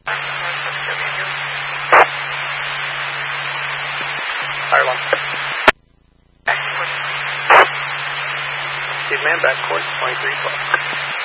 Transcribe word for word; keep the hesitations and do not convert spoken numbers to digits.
Fire one. Lead man back course, twenty-three twelve.